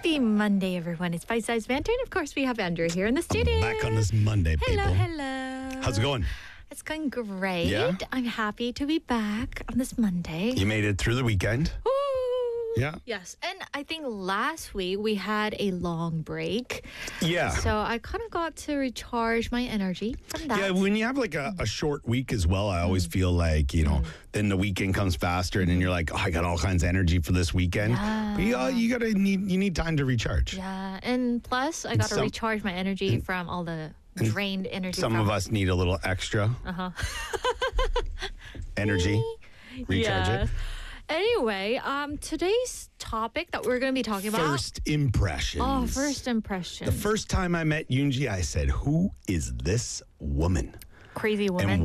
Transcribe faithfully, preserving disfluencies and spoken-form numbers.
Happy Monday, everyone. It's Bite Size Banter, and of course, we have Andrew here in the studio. Back on this Monday, Hello, people. hello. How's it going? It's going great. Yeah? I'm happy to be back on this Monday. You made it through the weekend? Woo! Yeah. Yes, and I think last week we had a long break. Yeah. So I kind of got to recharge my energy from that. Yeah, when you have like a, a short week as well, I always feel like, you know, then the weekend comes faster and then you're like, oh, I got all kinds of energy for this weekend. Yeah. But you, uh, you gotta need you need time to recharge. Yeah, and plus I got to some- recharge my energy from all the drained energy. Some from of us need a little extra Uh-huh. energy. Recharge Yes. it. Anyway, um, today's topic that we're going to be talking about. First impressions. Oh, first impression. The first time I met Yoonji, I said, who is this woman? Crazy woman. And